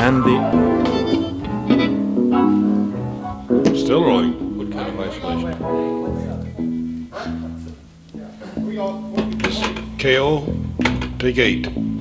And the... Still rolling. What kind of isolation? KO, take 8.